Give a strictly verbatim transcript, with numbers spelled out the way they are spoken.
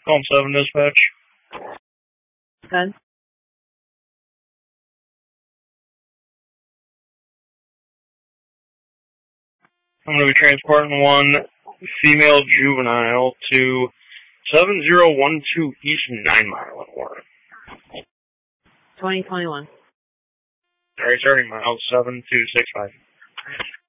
Calm seven dispatch. Ten. I'm going to be transporting one female juvenile to seven zero one two East nine Mile in Warren. twenty twenty-one. Alright, starting miles seven two six five.